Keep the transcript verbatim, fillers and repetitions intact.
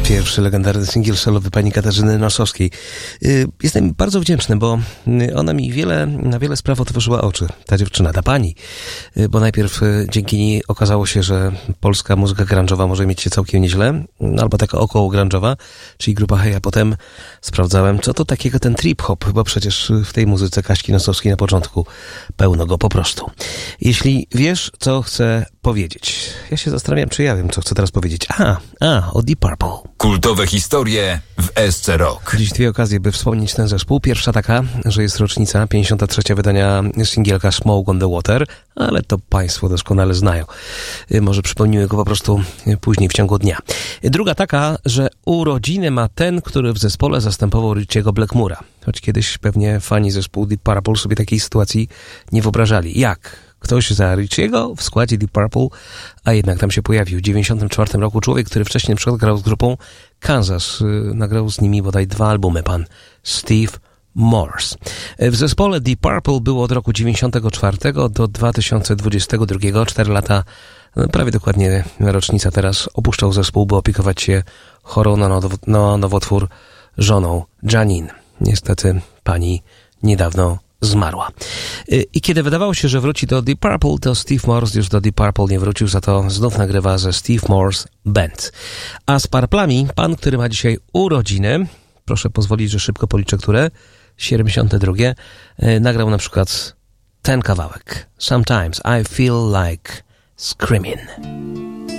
Pierwszy legendarny singiel solowy pani Katarzyny Nosowskiej. Jestem bardzo wdzięczny, bo ona mi wiele, na wiele spraw otworzyła oczy. Ta dziewczyna, ta pani. Bo najpierw dzięki niej okazało się, że polska muzyka grunge'owa może mieć się całkiem nieźle, albo taka około grunge'owa, czyli grupa Hej, a potem sprawdzałem, co to takiego ten trip-hop, bo przecież w tej muzyce Kaśki Nosowskiej na początku pełno go po prostu. Jeśli wiesz, co chcę powiedzieć. Ja się zastanawiam, czy ja wiem, co chcę teraz powiedzieć. Aha, a, o Deep Purple. Kultowe historie w S C Rock. Dziś dwie okazje, by wspomnieć ten zespół. Pierwsza taka, że jest rocznica pięćdziesiąta trzecia wydania singielka Smoke on the Water, ale to państwo doskonale znają. Może przypomnimy go po prostu później w ciągu dnia. Druga taka, że urodziny ma ten, który w zespole zastępował Richiego Blackmura. Choć kiedyś pewnie fani zespołu Deep Purple sobie takiej sytuacji nie wyobrażali. Jak? Ktoś za Richiego w składzie Deep Purple, a jednak tam się pojawił. W dziewięćdziesiątym czwartym roku człowiek, który wcześniej na przykład grał z grupą Kansas. Nagrał z nimi bodaj dwa albumy, pan Steve Morse. W zespole Deep Purple było od roku dziewięćdziesiątego czwartego do dwa tysiące dwudziestego drugiego, cztery lata, prawie dokładnie rocznica teraz, opuszczał zespół, by opiekować się chorą na, now- na nowotwór żoną Janine. Niestety pani niedawno zmarła. I kiedy wydawało się, że wróci do Deep Purple, to Steve Morse już do Deep Purple nie wrócił, za to znów nagrywa ze Steve Morse Band. A z Purplami, pan, który ma dzisiaj urodziny, proszę pozwolić, że szybko policzę, które, siedemdziesiąte drugie, nagrał na przykład ten kawałek. Sometimes I feel like screaming.